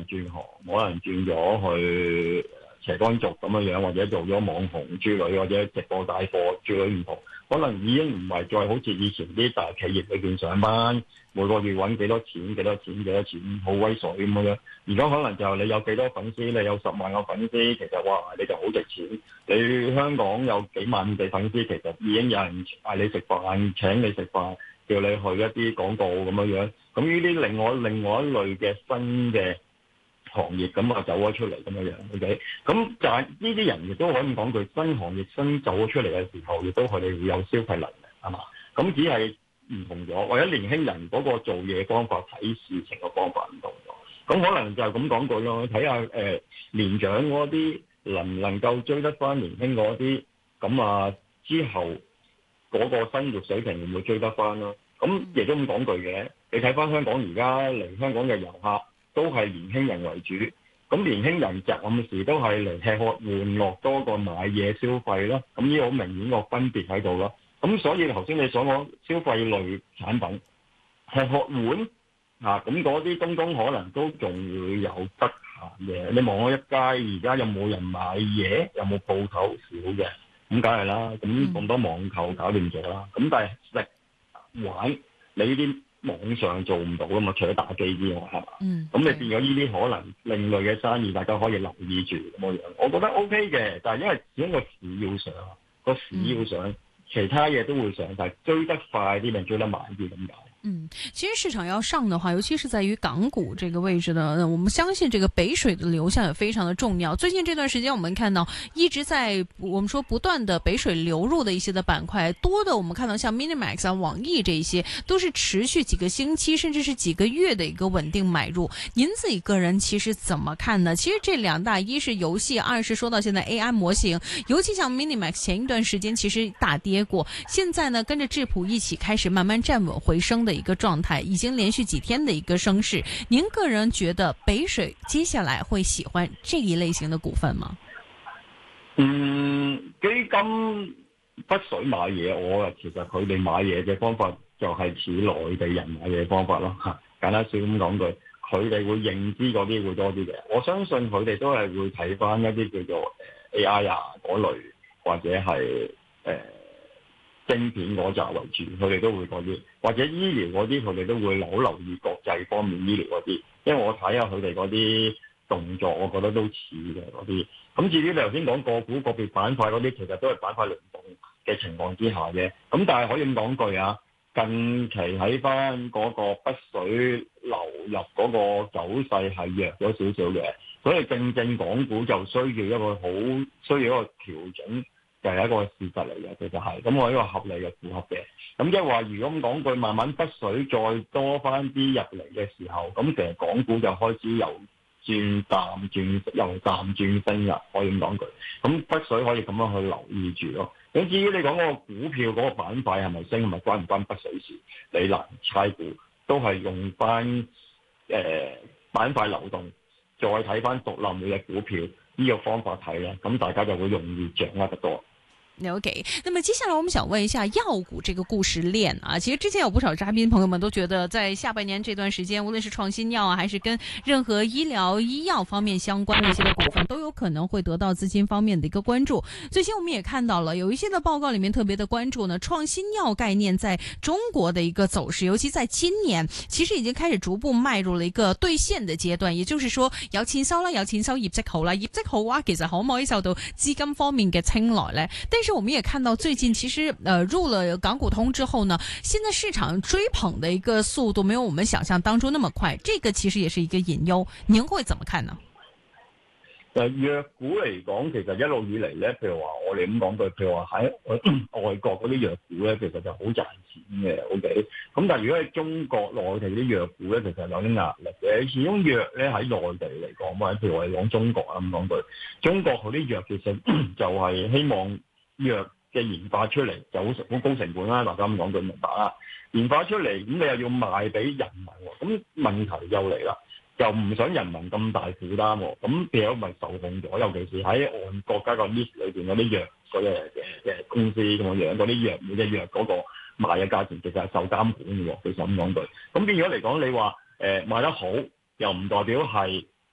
轉行，可能轉咗去斜槓族咁樣，或者做咗網紅之類，或者直播帶貨之類唔同，可能已經唔係再好似以前啲大企業裏邊上班，每個月揾幾多錢，好威水咁樣。而家可能就你有幾多粉絲，你有10萬個粉絲，其實哇你就好值錢。你香港有幾萬嘅粉絲，其實已經有人嗌你食飯，請你食飯，叫你去一啲廣告咁樣。咁呢啲另外一類嘅新嘅行業咁啊走咗出嚟咁樣，OK，咁就係呢啲人亦都可以講句新行業新走咗出嚟嘅時候，亦都佢哋會有消費能力，係嘛？咁只係唔同咗，或者年輕人嗰個做嘢方法、睇事情嘅方法唔同咗。咁可能就係咁講句咯，睇下年長嗰啲能唔能夠追得翻年輕嗰啲，咁啊之後嗰個生活水平會唔會追得翻咯？咁亦都咁講句嘅，你睇翻香港而家嚟香港嘅遊客，都係年輕人為主，咁年輕人暫時都係嚟吃喝玩樂多過買嘢消費啦。咁呢個好明顯個分別喺度啦。咁所以頭先你所講消費類產品吃喝玩咁嗰啲東東可能都仲會有得閒嘅。你望我一街而家有冇人買嘢，有冇鋪頭少嘅？咁梗係啦。咁多網購搞掂咗啦。咁但係食玩你呢啲網上做唔到噶嘛，除咗打機之外，係嘛？咁你變咗呢啲可能另類嘅生意，大家可以留意住咁樣。我覺得 OK 嘅，但係因為始終個市要上，其他嘢都會上，但係追得快啲定追得慢啲咁解。 其實市場要上的話，尤其是在於港股這個位置呢，我們相信這個北水的流向也非常的重要。最近這段時間，我們看到一直在我們說不斷的北水流入的一些的板塊，多的我們看到像 Minimax 啊、網易這一些，都是持續幾個星期甚至是幾個月的一個穩定買入。您自己個人其實怎麼看呢？其實這兩大，一是遊戲，二是說到現在 AI 模型，尤其像 Minimax 前一段時間其實大跌過，現在呢跟着智譜一起開始慢慢站穩回升的一個狀態，已經連續幾天的一個升勢。您個人覺得北水接下來會喜歡這一類型的股份嗎？ 基金北水買嘢，其實佢哋買嘢嘅方法就係似內地人買嘢嘅方法咯。簡單少咁講句，佢哋會認知嗰啲會多啲嘅。我相信佢哋都係會睇翻一啲叫做AI 啊嗰類，或者係晶片嗰扎為主，佢哋都會嗰啲，或者醫療嗰啲，佢哋都會好留意國際方面醫療嗰啲，因為我睇下佢哋嗰啲動作，我覺得都似嘅嗰啲。咁至於你頭先講個股個別板塊嗰啲，其實都係板塊輪動嘅情況之下嘅。咁但係可以咁講句啊，近期喺翻嗰個北水流入嗰個走勢係弱咗少少嘅，所以正港股就需要一個調整。就係一個事實嚟嘅，其實係咁，我呢個合理嘅符合嘅。咁即係話，如果咁講句，慢慢北水再多翻啲入嚟嘅時候，咁其實港股就開始由淡轉升啦，可以咁講句。咁北水可以咁樣去留意住咯。咁至於你講嗰個股票嗰個板塊係咪升，係咪關唔關北水事？你難猜估，都係用翻板塊流動，再睇翻獨立每隻股票呢個方法睇咧，咁大家就會容易掌握得多。 OK，那麼接下來我們想問一下藥股這個故事鏈啊，其實之前有不少嘉賓朋友們都覺得，在下半年這段時間，無論是創新藥啊，還是跟任何醫療醫藥方面相關的一些的股份，都有可能會得到資金方面的一個關注。最近我們也看到了有一些的報告裏面特別的關注呢，創新藥概念在中國的一個走勢，尤其在今年，其實已經開始逐步邁入了一個兌現的階段。也就是說，有錢收啦，有錢收，業績好啦，業績好嘅話，其實可唔可以受到資金方面嘅青睞呢？但是我們也看到最近其實入了港股通之後呢，現在市場追捧的一個速度沒有我們想象當中那麼快，這個其實也是一個隱憂。您會怎麼看呢？ 藥股嚟講，其實一路以嚟咧，譬如話我哋咁講句，譬如話喺外國嗰啲藥股咧，其實就好賺錢嘅，OK。咁但係如果喺中國內地啲藥股咧，其實有啲壓力嘅。始終藥咧喺內地嚟講，或者譬如話講中國啊咁講句，中國嗰啲藥其實就係希望藥嘅研發出嚟就好高成本啦，大家咁講句明白啦。研發出嚟咁你又要賣俾人民喎，咁問題又嚟啦。又唔想人民咁大負擔喎，咁變咗咪受控咗？尤其是喺按國家個 list 裏邊嗰啲藥嘅公司咁樣，嗰啲藥每隻藥嗰個賣嘅價錢其實係受監管嘅喎。其實咁講句，咁變咗嚟講，你話賣得好又唔代表係